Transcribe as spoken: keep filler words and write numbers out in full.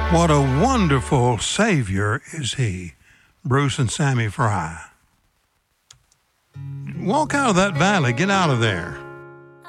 What a wonderful Savior is He, Bruce and Sammy Fry. Walk out of that valley, get out of there.